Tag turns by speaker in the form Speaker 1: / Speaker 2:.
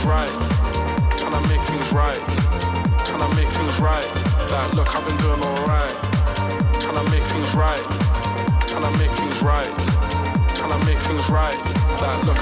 Speaker 1: right. Trying to make things right. Trying to make things right. Like, look, I've been doing alright. Trying to make things right. Trying to make things right. Trying to make things right. Like, look,